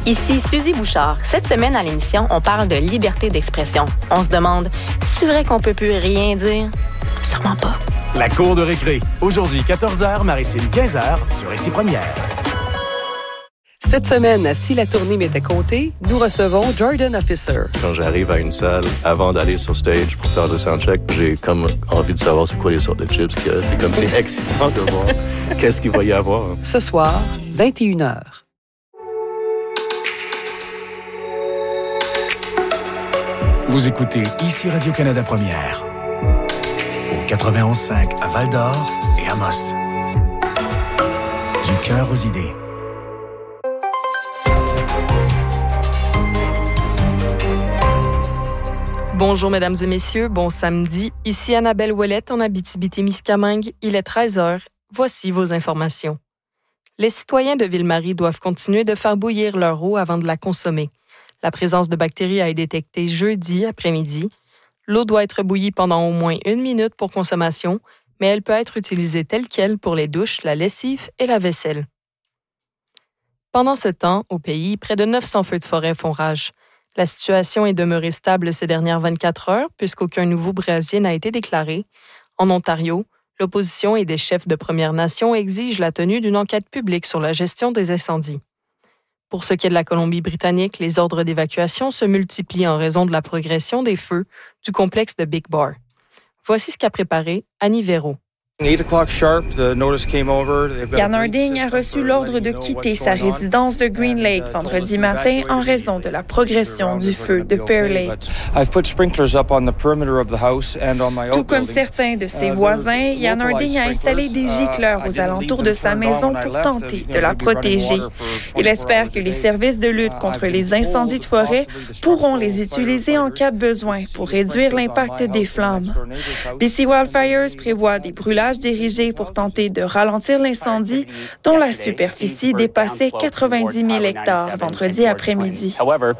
Ici Suzy Bouchard. Cette semaine à l'émission, on parle de liberté d'expression. On se demande, c'est vrai qu'on peut plus rien dire? Sûrement pas. La cour de récré. Aujourd'hui, 14h, Maritime 15h, sur Ici Première. Cette semaine, à Si la tournée m'était comptée, nous recevons Jordan Officer. Quand j'arrive à une salle, avant d'aller sur stage pour faire le soundcheck, j'ai comme envie de savoir c'est quoi les sortes de chips qu'il y a. C'est comme c'est excitant de voir qu'est-ce qu'il va y avoir. Ce soir, 21h. Vous écoutez Ici Radio-Canada Première. Au 91.5 à Val-d'Or et Amos. Du cœur aux idées. Bonjour mesdames et messieurs, bon samedi. Ici Annabelle Ouellette en Abitibi-Témiscamingue. Il est 13h. Voici vos informations. Les citoyens de Ville-Marie doivent continuer de faire bouillir leur eau avant de la consommer. La présence de bactéries a été détectée jeudi après-midi. L'eau doit être bouillie pendant au moins 1 minute pour consommation, mais elle peut être utilisée telle quelle pour les douches, la lessive et la vaisselle. Pendant ce temps, au pays, près de 900 feux de forêt font rage. La situation est demeurée stable ces dernières 24 heures puisqu'aucun nouveau brasier n'a été déclaré. En Ontario, l'opposition et des chefs de Premières Nations exigent la tenue d'une enquête publique sur la gestion des incendies. Pour ce qui est de la Colombie-Britannique, les ordres d'évacuation se multiplient en raison de la progression des feux du complexe de Big Bar. Voici ce qu'a préparé Annie Véro. Jan Harding a reçu l'ordre de quitter sa résidence de Green Lake vendredi matin en raison de la progression du feu de Pear Lake. Tout comme certains de ses voisins, Jan Harding a installé des gicleurs aux alentours de sa maison pour tenter de la protéger. Il espère que les services de lutte contre les incendies de forêt pourront les utiliser en cas de besoin pour réduire l'impact des flammes. BC Wildfires prévoit des brûlages dirigés pour tenter de ralentir l'incendie dont la superficie dépassait 90 000 hectares vendredi après-midi.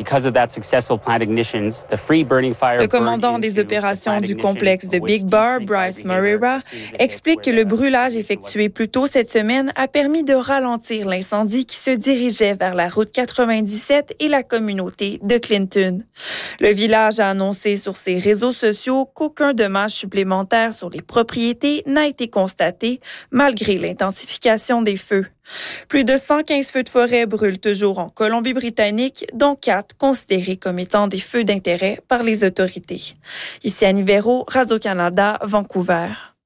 Le commandant des opérations du complexe de Big Bar, Bryce Moreira, explique que le brûlage effectué plus tôt cette semaine a permis de ralentir l'incendie qui se dirigeait vers la route 97 et la communauté de Clinton. Le village a annoncé sur ses réseaux sociaux qu'aucun dommage supplémentaire sur les propriétés n'a été constaté malgré l'intensification des feux. Plus de 115 feux de forêt brûlent toujours en Colombie-Britannique, dont 4 considérés comme étant des feux d'intérêt par les autorités. Ici Annie Véro, Radio-Canada, Vancouver.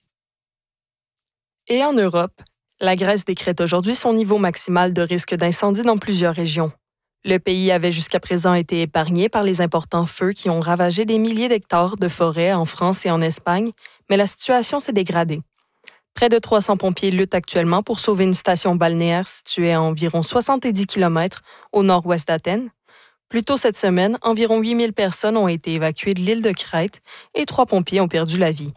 Et en Europe, la Grèce décrète aujourd'hui son niveau maximal de risque d'incendie dans plusieurs régions. Le pays avait jusqu'à présent été épargné par les importants feux qui ont ravagé des milliers d'hectares de forêts en France et en Espagne, mais la situation s'est dégradée. Près de 300 pompiers luttent actuellement pour sauver une station balnéaire située à environ 70 km au nord-ouest d'Athènes. Plus tôt cette semaine, environ 8000 personnes ont été évacuées de l'île de Crète et 3 pompiers ont perdu la vie.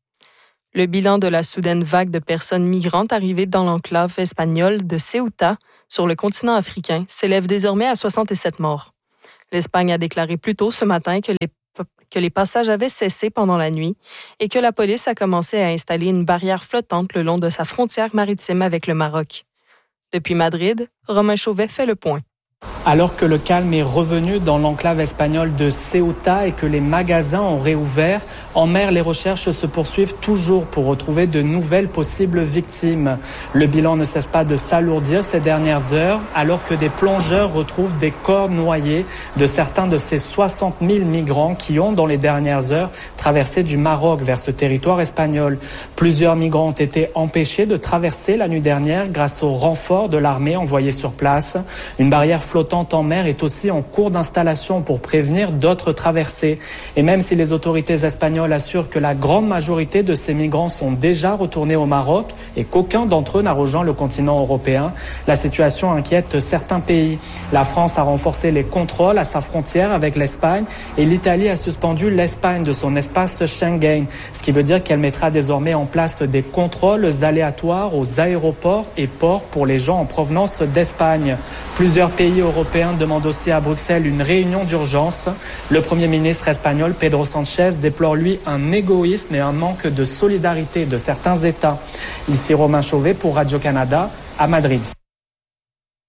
Le bilan de la soudaine vague de personnes migrantes arrivées dans l'enclave espagnole de Ceuta, sur le continent africain, s'élève désormais à 67 morts. L'Espagne a déclaré plus tôt ce matin que les passages avaient cessé pendant la nuit et que la police a commencé à installer une barrière flottante le long de sa frontière maritime avec le Maroc. Depuis Madrid, Romain Chauvet fait le point. Alors que le calme est revenu dans l'enclave espagnole de Ceuta et que les magasins ont réouvert, en mer, les recherches se poursuivent toujours pour retrouver de nouvelles possibles victimes. Le bilan ne cesse pas de s'alourdir ces dernières heures, alors que des plongeurs retrouvent des corps noyés de certains de ces 60 000 migrants qui ont, dans les dernières heures, traversé du Maroc vers ce territoire espagnol. Plusieurs migrants ont été empêchés de traverser la nuit dernière grâce au renfort de l'armée envoyé sur place. Une barrière flottante en mer est aussi en cours d'installation pour prévenir d'autres traversées. Et même si les autorités espagnoles assurent que la grande majorité de ces migrants sont déjà retournés au Maroc et qu'aucun d'entre eux n'a rejoint le continent européen, la situation inquiète certains pays. La France a renforcé les contrôles à sa frontière avec l'Espagne et l'Italie a suspendu l'Espagne de son espace Schengen, ce qui veut dire qu'elle mettra désormais en place des contrôles aléatoires aux aéroports et ports pour les gens en provenance d'Espagne. Plusieurs pays européens demandent aussi à Bruxelles une réunion d'urgence. Le Premier ministre espagnol Pedro Sánchez déplore lui un égoïsme et un manque de solidarité de certains États. Ici Romain Chauvet pour Radio-Canada à Madrid.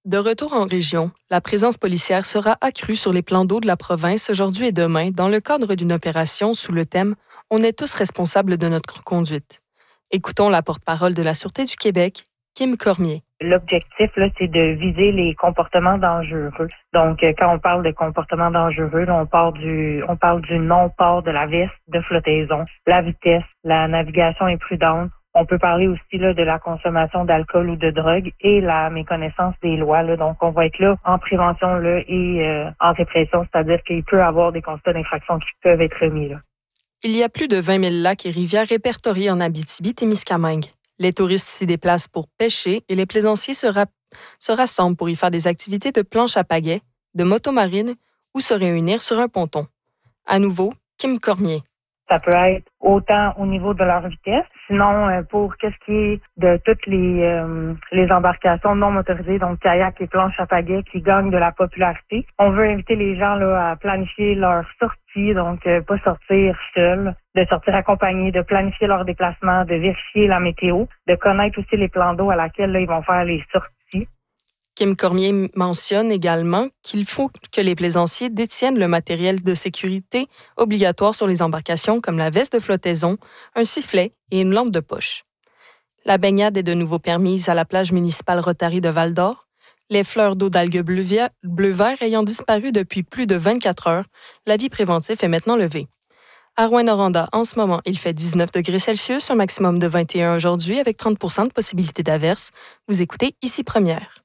De retour en région, la présence policière sera accrue sur les plans d'eau de la province aujourd'hui et demain dans le cadre d'une opération sous le thème « On est tous responsables de notre conduite ». Écoutons la porte-parole de la Sûreté du Québec, Kim Cormier. L'objectif, là, c'est de viser les comportements dangereux. Donc, quand on parle de comportements dangereux, là, on parle du non-port de la veste de flottaison, la vitesse, la navigation imprudente. On peut parler aussi là, de la consommation d'alcool ou de drogue et la méconnaissance des lois. Là. Donc, on va être là en prévention là, et en répression, c'est-à-dire qu'il peut y avoir des constats d'infraction qui peuvent être remis. Là. Il y a plus de 20 000 lacs et rivières répertoriés en Abitibi-Témiscamingue. Les touristes s'y déplacent pour pêcher et les plaisanciers se rassemblent pour y faire des activités de planche à pagaie, de motomarine ou se réunir sur un ponton. À nouveau, Kim Cormier. Ça peut être autant au niveau de leur vitesse, sinon pour qu'est-ce qui est de toutes les embarcations non motorisées, donc kayak et planche à pagaie qui gagnent de la popularité. On veut inviter les gens là à planifier leur sortie, donc pas sortir seul, de sortir accompagné, de planifier leur déplacement, de vérifier la météo, de connaître aussi les plans d'eau à laquelle là, ils vont faire les sorties. Kim Cormier mentionne également qu'il faut que les plaisanciers détiennent le matériel de sécurité obligatoire sur les embarcations comme la veste de flottaison, un sifflet et une lampe de poche. La baignade est de nouveau permise à la plage municipale Rotary de Val-d'Or. Les fleurs d'eau d'algues bleu-vert ayant disparu depuis plus de 24 heures, l'avis préventif est maintenant levé. À Rouyn-Noranda, en ce moment, il fait 19 degrés Celsius, un maximum de 21 aujourd'hui avec 30 % de possibilité d'averse. Vous écoutez Ici Première.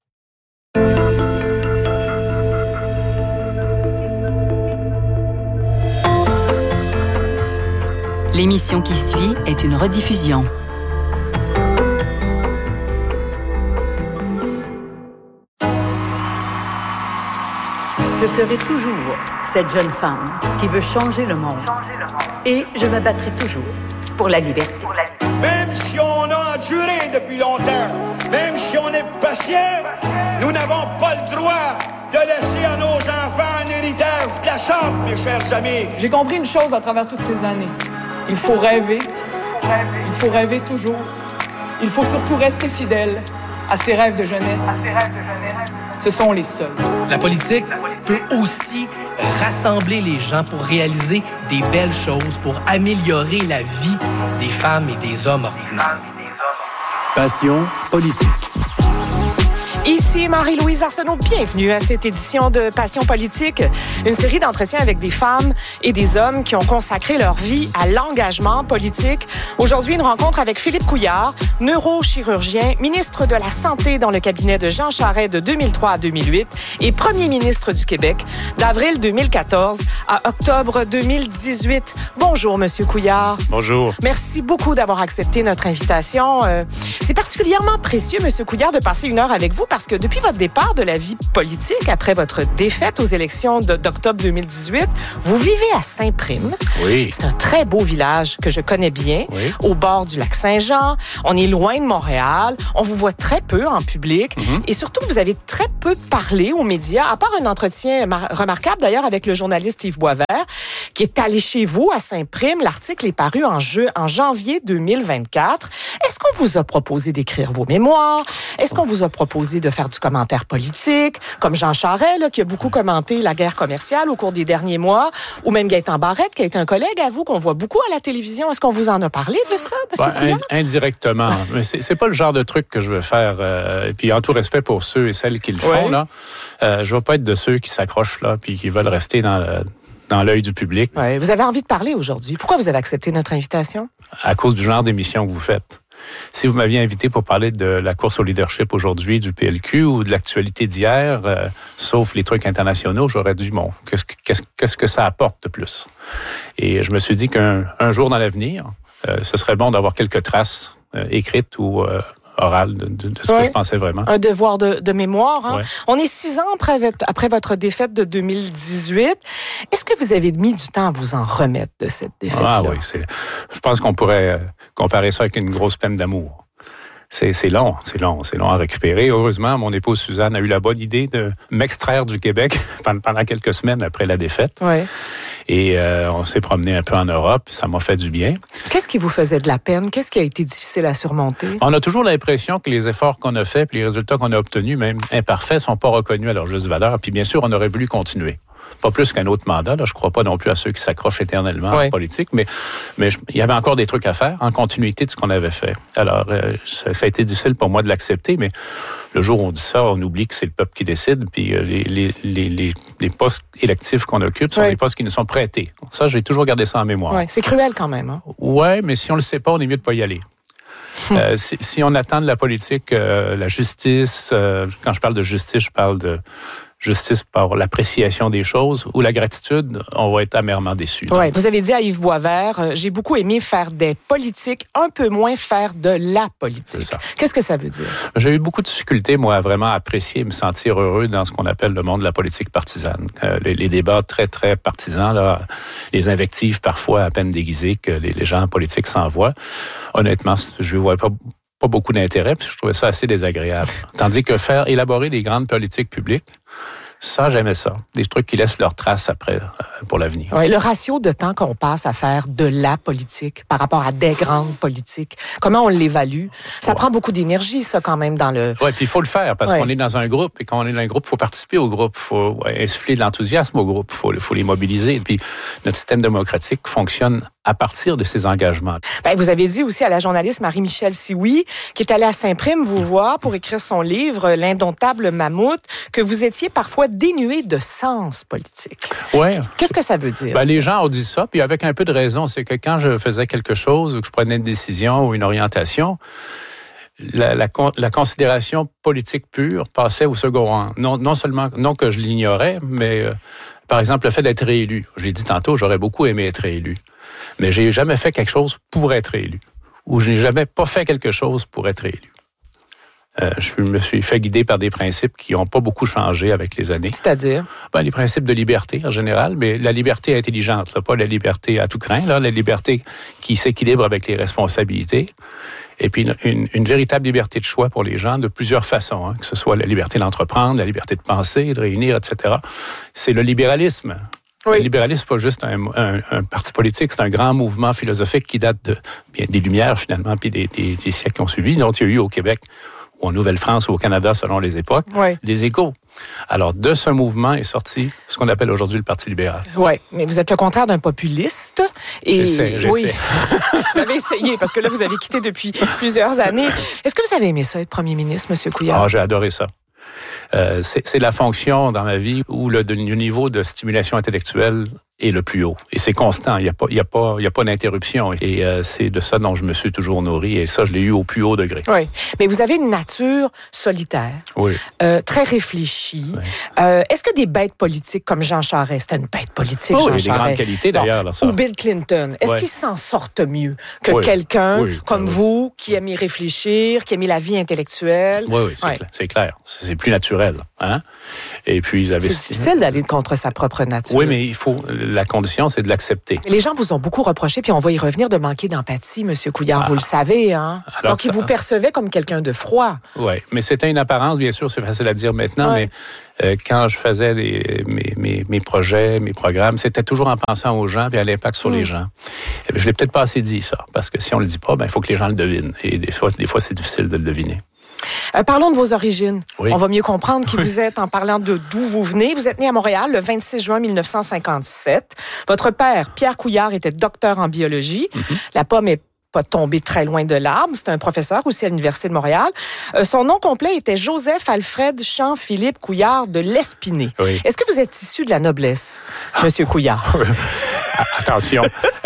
L'émission qui suit est une rediffusion. Je serai toujours cette jeune femme qui veut changer le monde. Et je me battrai toujours pour la liberté. Même si on a enduré depuis longtemps, même si on est patient, nous n'avons pas le droit de laisser à nos enfants un héritage glaçant, mes chers amis. J'ai compris une chose à travers toutes ces années. Il faut rêver. Il faut rêver toujours. Il faut surtout rester fidèle à ses rêves de jeunesse. Ce sont les seuls. La politique peut aussi rassembler les gens pour réaliser des belles choses, pour améliorer la vie des femmes et des hommes ordinaires. Passion politique. Ici Marie-Louise Arsenault, bienvenue à cette édition de Passion politique, une série d'entretiens avec des femmes et des hommes qui ont consacré leur vie à l'engagement politique. Aujourd'hui, une rencontre avec Philippe Couillard, neurochirurgien, ministre de la Santé dans le cabinet de Jean Charest de 2003 à 2008 et premier ministre du Québec d'avril 2014 à octobre 2018. Bonjour, Monsieur Couillard. Bonjour. Merci beaucoup d'avoir accepté notre invitation. C'est particulièrement précieux, Monsieur Couillard, de passer une heure avec vous parce que depuis votre départ de la vie politique, après votre défaite aux élections d'octobre 2018, vous vivez à Saint-Prime. Oui. C'est un très beau village que je connais bien, oui. Au bord du lac Saint-Jean. On est loin de Montréal. On vous voit très peu en public. Et surtout, vous avez très peu parlé aux médias, à part un entretien remarquable d'ailleurs avec le journaliste Yves Boisvert, qui est allé chez vous à Saint-Prime. L'article est paru en janvier 2024. Est-ce qu'on vous a proposé d'écrire vos mémoires? Est-ce qu'on vous a proposé de faire du commentaire politique, comme Jean Charest, là, qui a beaucoup commenté la guerre commerciale au cours des derniers mois, ou même Gaétan Barrette, qui est un collègue à vous, qu'on voit beaucoup à la télévision. Est-ce qu'on vous en a parlé de ça, M. Couillard? Indirectement. Mais c'est pas le genre de truc que je veux faire. Et puis, en tout respect pour ceux et celles qui le font, là, je veux pas être de ceux qui s'accrochent là, puis qui veulent rester dans l'œil du public. Ouais. Vous avez envie de parler aujourd'hui. Pourquoi vous avez accepté notre invitation? À cause du genre d'émission que vous faites. Si vous m'aviez invité pour parler de la course au leadership aujourd'hui du PLQ ou de l'actualité d'hier, sauf les trucs internationaux, j'aurais dit, bon, qu'est-ce que ça apporte de plus? Et je me suis dit qu'un jour dans l'avenir, ce serait bon d'avoir quelques traces écrites ou orales de ce que je pensais vraiment. Un devoir de mémoire. Hein? Ouais. On est 6 ans après votre défaite de 2018. Est-ce que vous avez mis du temps à vous en remettre de cette défaite-là? Ah oui, je pense qu'on pourrait comparer ça avec une grosse peine d'amour. C'est long à récupérer. Heureusement, mon épouse Suzanne a eu la bonne idée de m'extraire du Québec pendant quelques semaines après la défaite. Ouais. Et on s'est promené un peu en Europe, ça m'a fait du bien. Qu'est-ce qui vous faisait de la peine? Qu'est-ce qui a été difficile à surmonter? On a toujours l'impression que les efforts qu'on a faits et les résultats qu'on a obtenus, même imparfaits, sont pas reconnus à leur juste valeur. Puis bien sûr, on aurait voulu continuer. Pas plus qu'un autre mandat. Là. Je ne crois pas non plus à ceux qui s'accrochent éternellement en politique, mais il y avait encore des trucs à faire en continuité de ce qu'on avait fait. Alors, ça a été difficile pour moi de l'accepter, mais le jour où on dit ça, on oublie que c'est le peuple qui décide, puis les postes électifs qu'on occupe sont les postes qui nous sont prêtés. Ça, j'ai toujours gardé ça en mémoire. Ouais. C'est cruel quand même. Hein? Oui, mais si on ne le sait pas, on est mieux de ne pas y aller. Si on attend de la politique, la justice, quand je parle de justice, je parle de justice par l'appréciation des choses ou la gratitude, on va être amèrement déçus. Oui, vous avez dit à Yves Boisvert, j'ai beaucoup aimé faire des politiques, un peu moins faire de la politique. Qu'est-ce que ça veut dire? J'ai eu beaucoup de difficultés, moi, à vraiment apprécier et me sentir heureux dans ce qu'on appelle le monde de la politique partisane. Les débats très, très partisans, là, les invectives parfois à peine déguisées que les gens en politique s'envoient. Honnêtement, je ne vois pas beaucoup d'intérêt, puis je trouvais ça assez désagréable. Tandis que faire élaborer des grandes politiques publiques, ça, j'aimais ça. Des trucs qui laissent leur trace après, pour l'avenir. Oui, le ratio de temps qu'on passe à faire de la politique par rapport à des grandes politiques, comment on l'évalue? Ça prend beaucoup d'énergie, ça, quand même, dans le... Oui, puis il faut le faire, parce qu'on est dans un groupe, et quand on est dans un groupe, il faut participer au groupe, il faut insuffler de l'enthousiasme au groupe, il faut les mobiliser. Puis notre système démocratique fonctionne à partir de ces engagements. Ben, vous avez dit aussi à la journaliste Marie-Michel Sioui, qui est allée à Saint-Prime vous voir pour écrire son livre « L'indomptable mammouth », que vous étiez parfois dénué de sens politique. Oui. Qu'est-ce que ça veut dire? Ben, les gens ont dit ça, puis avec un peu de raison. C'est que quand je faisais quelque chose, ou que je prenais une décision ou une orientation, la considération politique pure passait au second rang. Non seulement, non que je l'ignorais, mais par exemple, le fait d'être réélu. J'ai dit tantôt, j'aurais beaucoup aimé être réélu. Mais j'ai jamais fait quelque chose pour être élu. Ou je n'ai jamais pas fait quelque chose pour être élu. Je me suis fait guider par des principes qui n'ont pas beaucoup changé avec les années. C'est-à-dire? Ben, les principes de liberté en général, mais la liberté intelligente, là, pas la liberté à tout crin, là, la liberté qui s'équilibre avec les responsabilités. Et puis une véritable liberté de choix pour les gens de plusieurs façons, hein, que ce soit la liberté d'entreprendre, la liberté de penser, de réunir, etc. C'est le libéralisme. Oui. Le libéralisme, c'est pas juste un parti politique, c'est un grand mouvement philosophique qui date des Lumières, finalement, puis des siècles qui ont suivi. Donc, il y a eu au Québec, ou en Nouvelle-France, ou au Canada, selon les époques, des échos. Alors, de ce mouvement est sorti ce qu'on appelle aujourd'hui le Parti libéral. Oui, mais vous êtes le contraire d'un populiste. Et j'essaie. Oui. Vous avez essayé, parce que là, vous avez quitté depuis plusieurs années. Est-ce que vous avez aimé ça, être premier ministre, M. Couillard? Ah, j'ai adoré ça. C'est la fonction dans ma vie où le niveau de stimulation intellectuelle est le plus haut. Et c'est constant. Il y a pas d'interruption. Et c'est de ça dont je me suis toujours nourri. Et ça, je l'ai eu au plus haut degré. Oui. Mais vous avez une nature solitaire. Oui. Très réfléchie. Oui. Est-ce que des bêtes politiques comme Jean Charest, c'était une bête politique, Jean Charest? Il y a des grandes qualités, d'ailleurs. Là, ça. Ou Bill Clinton. Est-ce qu'ils s'en sortent mieux que quelqu'un comme vous qui aime y réfléchir, qui aime la vie intellectuelle? Oui, c'est clair. C'est plus naturel. Hein? Et puis, c'est difficile d'aller contre sa propre nature. Oui, mais la condition, c'est de l'accepter. Les gens vous ont beaucoup reproché, puis on va y revenir, de manquer d'empathie, M. Couillard, vous le savez. Hein? Donc, ils vous percevaient comme quelqu'un de froid. Oui, mais c'était une apparence, bien sûr, c'est facile à dire maintenant, mais quand je faisais mes projets, mes programmes, c'était toujours en pensant aux gens et à l'impact sur les gens. Je l'ai peut-être pas assez dit, ça, parce que si on le dit pas, il faut que les gens le devinent. Et des fois, c'est difficile de le deviner. Parlons de vos origines. Oui. On va mieux comprendre qui vous êtes en parlant de d'où vous venez. Vous êtes né à Montréal le 26 juin 1957. Votre père, Pierre Couillard, était docteur en biologie. Mm-hmm. La pomme est pas tombée très loin de l'arbre. C'était un professeur aussi à l'Université de Montréal. Son nom complet était Joseph-Alfred Champ-Philippe Couillard de Lespinay. Oui. Est-ce que vous êtes issu de la noblesse, Monsieur Couillard? Attention.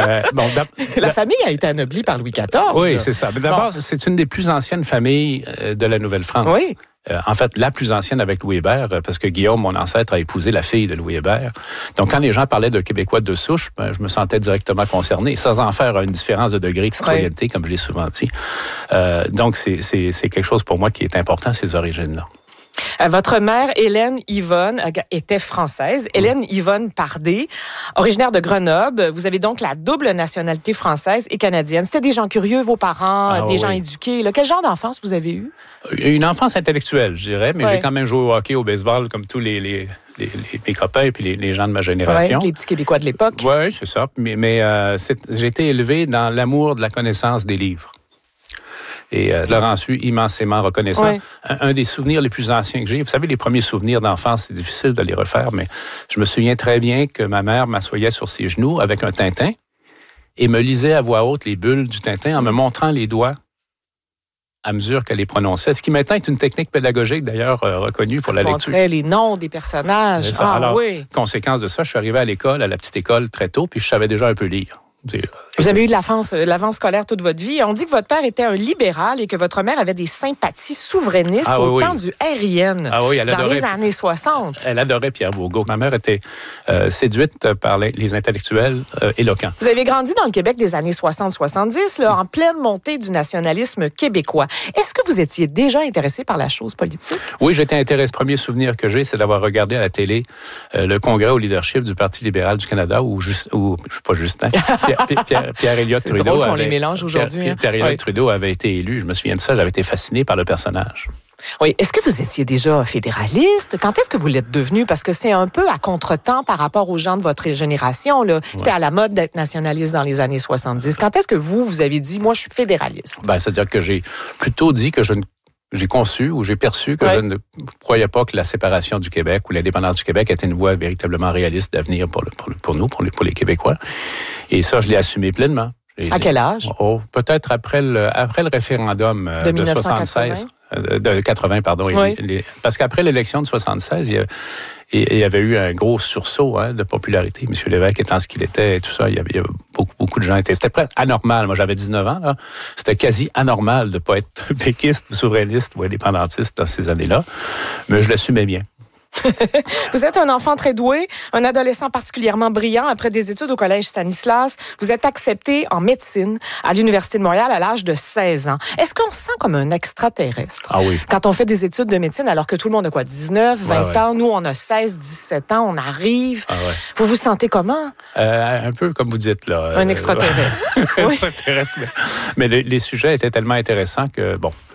La famille a été anoblie par Louis XIV. Oui, c'est ça. D'abord, c'est une des plus anciennes familles de la Nouvelle-France. Oui. En fait, la plus ancienne avec Louis Hébert, parce que Guillaume, mon ancêtre, a épousé la fille de Louis Hébert. Donc, quand les gens parlaient de Québécois de souche, je me sentais directement concerné, sans en faire une différence de degré de citoyenneté, comme je l'ai souvent dit. Donc, c'est quelque chose pour moi qui est important, ces origines-là. Votre mère, Hélène Yvonne, était française. Hélène Yvonne Pardé, originaire de Grenoble. Vous avez donc la double nationalité française et canadienne. C'était des gens curieux, vos parents, des gens éduqués. Là. Quel genre d'enfance vous avez eu? Une enfance intellectuelle, je dirais, mais j'ai quand même joué au hockey, au baseball, comme tous mes copains et puis les gens de ma génération. Les petits Québécois de l'époque. Oui, c'est ça. Mais j'ai été élevé dans l'amour de la connaissance des livres. Et je leur en suis immensément reconnaissant. Ouais. Un des souvenirs les plus anciens que j'ai, vous savez, les premiers souvenirs d'enfance, c'est difficile de les refaire, mais je me souviens très bien que ma mère m'assoyait sur ses genoux avec un Tintin et me lisait à voix haute les bulles du Tintin en me montrant les doigts à mesure qu'elle les prononçait. Ce qui maintenant est une technique pédagogique, d'ailleurs, reconnue pour la lecture. Montrait les noms des personnages. Alors, conséquence de ça, je suis arrivé à l'école, à la petite école, très tôt, puis je savais déjà un peu lire. Vous avez eu de l'avance scolaire toute votre vie. On dit que votre père était un libéral et que votre mère avait des sympathies souverainistes au temps du RIN, dans les années 60. Elle adorait Pierre Bourgault. Ma mère était séduite par les intellectuels éloquents. Vous avez grandi dans le Québec des années 60-70, en pleine montée du nationalisme québécois. Est-ce que vous étiez déjà intéressé par la chose politique? Oui, j'étais intéressé. Le premier souvenir que j'ai, c'est d'avoir regardé à la télé le congrès au leadership du Parti libéral du Canada, où je suis pas Justin. Pierre Elliott Trudeau. C'est drôle qu'on les mélange aujourd'hui. Pierre Elliott Trudeau avait été élu. Je me souviens de ça. J'avais été fasciné par le personnage. Oui. Est-ce que vous étiez déjà fédéraliste? Quand est-ce que vous l'êtes devenu? Parce que c'est un peu à contretemps par rapport aux gens de votre génération. Là. C'était à la mode d'être nationaliste dans les années 70. Quand est-ce que vous avez dit, moi, je suis fédéraliste? C'est-à-dire que j'ai plutôt dit que j'ai conçu ou j'ai perçu que je ne croyais pas que la séparation du Québec ou l'indépendance du Québec était une voie véritablement réaliste d'avenir pour nous, pour les Québécois. Et ça, je l'ai assumé pleinement. À quel âge? Peut-être après le référendum de 76. De 80, pardon. Oui. Parce qu'après l'élection de 76, il y avait eu un gros sursaut de popularité. M. Lévesque étant ce qu'il était et tout ça, il y avait beaucoup de gens étaient. C'était presque anormal. Moi, j'avais 19 ans. Là. C'était quasi anormal de ne pas être péquiste, souverainiste ou indépendantiste dans ces années-là. Mais je l'assumais bien. Vous êtes un enfant très doué, un adolescent particulièrement brillant. Après des études au collège Stanislas, vous êtes accepté en médecine à l'Université de Montréal à l'âge de 16 ans. Est-ce qu'on se sent comme un extraterrestre? Ah oui. Quand on fait des études de médecine, alors que tout le monde a 19, 20 ans, nous on a 16, 17 ans, on arrive. Ah ouais. Vous vous sentez comment? Un peu comme vous dites là. Un extraterrestre. Un extraterrestre. Mais les sujets étaient tellement intéressants que,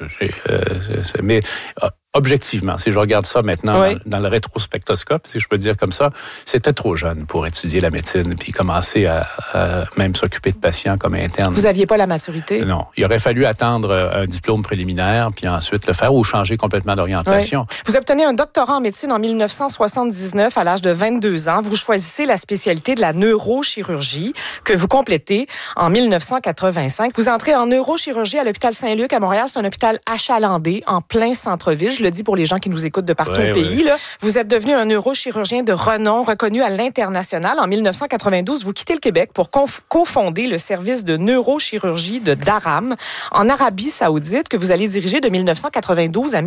mais objectivement, si je regarde ça maintenant dans le rétrospectoscope, si je peux dire comme ça, c'était trop jeune pour étudier la médecine puis commencer à même s'occuper de patients comme interne. Vous aviez pas la maturité? Non. Il aurait fallu attendre un diplôme préliminaire puis ensuite le faire ou changer complètement d'orientation. Oui. Vous obtenez un doctorat en médecine en 1979 à l'âge de 22 ans. Vous choisissez la spécialité de la neurochirurgie que vous complétez en 1985. Vous entrez en neurochirurgie à l'hôpital Saint-Luc à Montréal. C'est un hôpital achalandé en plein centre-ville. Je le dis pour les gens qui nous écoutent de partout au pays. Là. Vous êtes devenu un neurochirurgien de renom reconnu à l'international. En 1992, vous quittez le Québec pour cofonder le service de neurochirurgie de Dharam en Arabie Saoudite que vous allez diriger de 1992 à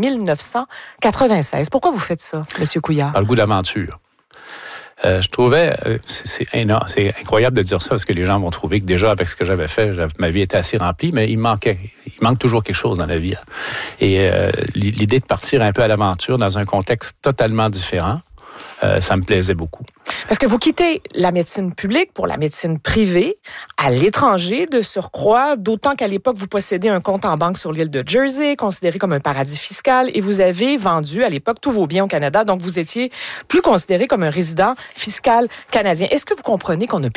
1996. Pourquoi vous faites ça, M. Couillard? Par le goût d'aventure. Je trouvais, c'est incroyable de dire ça parce que les gens vont trouver que déjà avec ce que j'avais fait, ma vie était assez remplie, mais il manque toujours quelque chose dans la vie. Et l'idée de partir un peu à l'aventure dans un contexte totalement différent, ça me plaisait beaucoup. Parce que vous quittez la médecine publique pour la médecine privée à l'étranger de surcroît, d'autant qu'à l'époque, vous possédez un compte en banque sur l'île de Jersey, considéré comme un paradis fiscal, et vous avez vendu à l'époque tous vos biens au Canada, donc vous étiez plus considéré comme un résident fiscal canadien. Est-ce que vous comprenez qu'on n'a